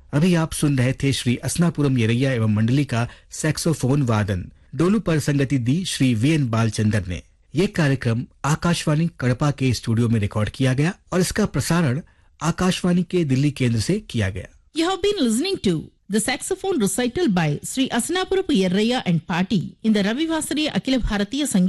अभी आप सुन रहे थे श्री असनापुरम येरैया एवं मंडली का सैक्सोफोन वादन। डोलू पर संगति दी श्री वीएन बालचंदर ने। ये कार्यक्रम आकाशवाणी कड़पा के स्टूडियो में रिकॉर्ड किया गया और इसका प्रसारण आकाशवाणी के दिल्ली केंद्र से किया गया। You have been listening to the saxophone recital by Sri Asanapuram Yerraya and Party in the Ravi Vasari Akhila Bharatiya Sangeeta